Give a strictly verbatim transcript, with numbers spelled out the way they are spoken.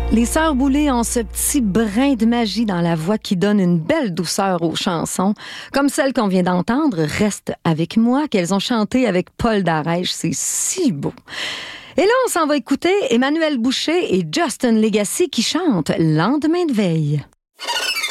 Les Sœurs Boulay ont ce petit brin de magie dans la voix qui donne une belle douceur aux chansons, comme celle qu'on vient d'entendre, Reste avec moi, qu'elles ont chantée avec Paul Darèche. C'est si beau. Et là, on s'en va écouter Emmanuel Boucher et Justin Legacy qui chantent Lendemain de veille.